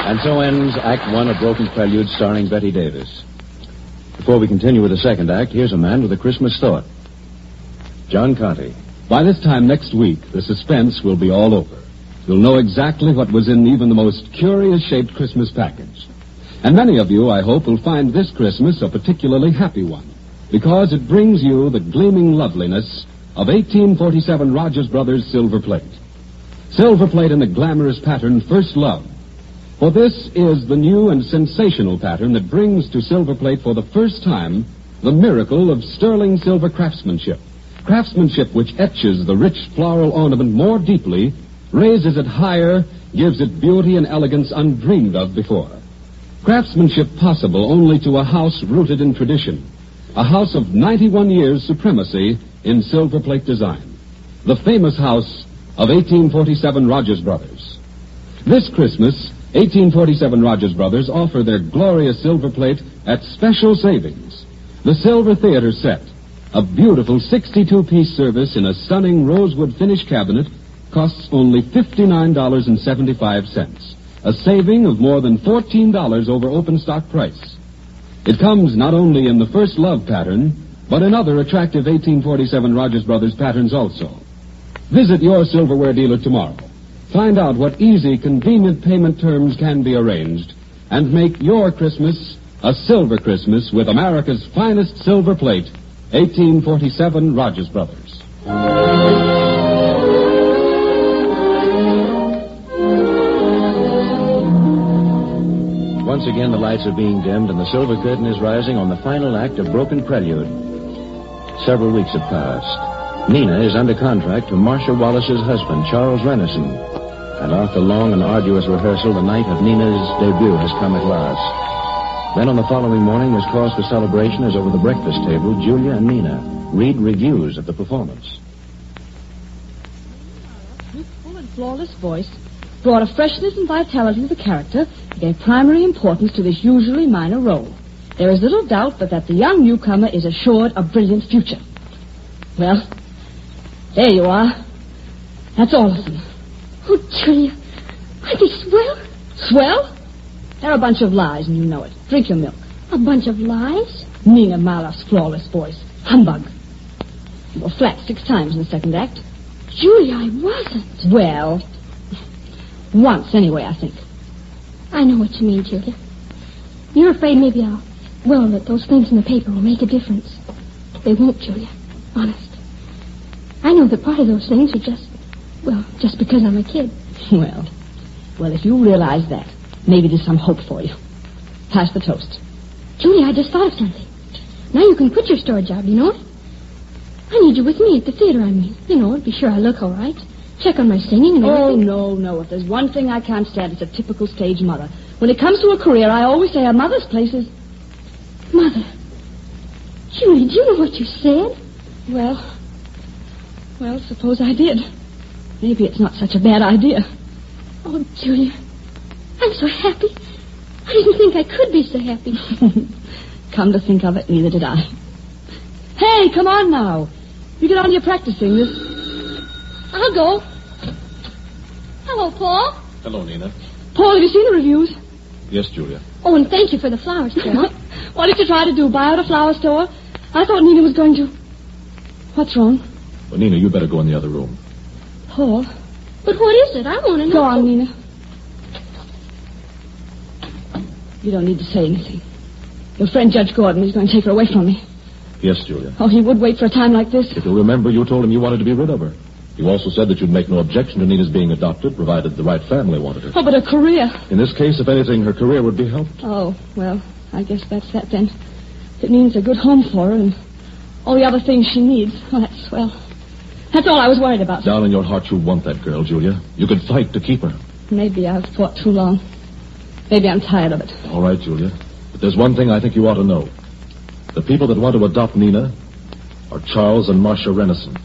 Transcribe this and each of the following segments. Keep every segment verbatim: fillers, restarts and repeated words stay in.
And so ends Act One of Broken Prelude, starring Betty Davis. Before we continue with the second act, here's a man with a Christmas thought. John Conte. By this time next week, the suspense will be all over. You'll know exactly what was in even the most curious-shaped Christmas package. And many of you, I hope, will find this Christmas a particularly happy one, because it brings you the gleaming loveliness of eighteen forty-seven Rogers Brothers silver plate. Silver plate in the glamorous pattern First Love. For this is the new and sensational pattern that brings to silver plate for the first time the miracle of sterling silver craftsmanship. Craftsmanship which etches the rich floral ornament more deeply, raises it higher, gives it beauty and elegance undreamed of before. Craftsmanship possible only to a house rooted in tradition. A house of ninety-one years supremacy in silver plate design. The famous house of eighteen forty-seven Rogers Brothers. This Christmas, eighteen forty-seven Rogers Brothers offer their glorious silver plate at special savings. The Silver Theater set, a beautiful sixty-two piece service in a stunning rosewood finish cabinet, costs only fifty-nine dollars and seventy-five cents, a saving of more than fourteen dollars over open stock price. It comes not only in the First Love pattern, but in other attractive eighteen forty-seven Rogers Brothers patterns also. Visit your silverware dealer tomorrow. Find out what easy, convenient payment terms can be arranged, and make your Christmas a silver Christmas with America's finest silver plate, eighteen forty-seven Rogers Brothers. Once again, the lights are being dimmed, and the silver curtain is rising on the final act of Broken Prelude. Several weeks have passed. Nina is under contract to Marcia Wallace's husband, Charles Renison. And after long and arduous rehearsal, the night of Nina's debut has come at last. Then on the following morning, there's cause for celebration as over the breakfast table, Julia and Nina read reviews of the performance. Her full and flawless voice brought a freshness and vitality to the character, gave primary importance to this usually minor role. There is little doubt but that the young newcomer is assured a brilliant future. Well, there you are. That's all of them. Oh, Julia, aren't they swell? Swell? They're a bunch of lies, and you know it. Drink your milk. A bunch of lies? Nina Mala's flawless voice. Humbug. You were flat six times in the second act. Julia, I wasn't. Well, once anyway, I think. I know what you mean, Julia. You're afraid maybe I'll... Well, that those things in the paper will make a difference. They won't, Julia. Honest. I know that part of those things are just... Well, just because I'm a kid. Well, well, if you realize that, maybe there's some hope for you. Pass the toast. Julia, I just thought of something. Now you can quit your store job, you know it? I need you with me at the theater, I mean. You know, be sure I look all right. Check on my singing and everything. Oh, no, no. If there's one thing I can't stand, it's a typical stage mother. When it comes to a career, I always say a mother's place is... Mother. Julie, do you know what you said? Well, well, suppose I did. Maybe it's not such a bad idea. Oh, Julia, I'm so happy. I didn't think I could be so happy. Come to think of it, neither did I. Hey, come on now. You get on to your practicing. This... I'll go. Hello, Paul. Hello, Nina. Paul, have you seen the reviews? Yes, Julia. Oh, and thank you for the flower store. What did you try to do, buy out a flower store? I thought Nina was going to... What's wrong? Well, Nina, you better go in the other room. Paul? But what is it? I want to know. Go on, Nina. You don't need to say anything. Your friend Judge Gordon is going to take her away from me. Yes, Julia. Oh, he would wait for a time like this? If you'll remember, you told him you wanted to be rid of her. You also said that you'd make no objection to Nina's being adopted, provided the right family wanted her. Oh, but her career. In this case, if anything, her career would be helped. Oh, well, I guess that's that then. It means a good home for her and all the other things she needs. Oh, that's swell. That's all I was worried about. Down in your heart, you want that girl, Julia. You could fight to keep her. Maybe I've fought too long. Maybe I'm tired of it. All right, Julia. But there's one thing I think you ought to know. The people that want to adopt Nina are Charles and Marcia Renison.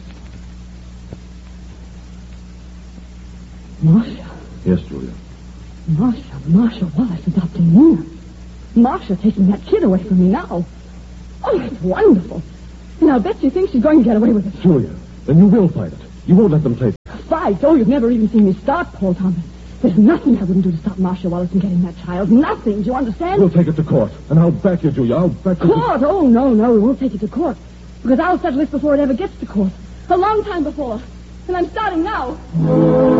Marcia? Yes, Julia. Marcia, Marcia Wallace adopting Nina. Marcia taking that kid away from me now. Oh, that's wonderful. And I'll bet you think she's going to get away with it. Julia, then you will fight it. You won't let them take it. Fight? Oh, you've never even seen me start, Paul Thomas. There's nothing I wouldn't do to stop Marcia Wallace from getting that child. Nothing. Do you understand? We'll take it to court, and I'll back you, Julia. I'll back you to... Court? Oh, no, no, we won't take it to court. Because I'll settle this before it ever gets to court. A long time before. And I'm starting now.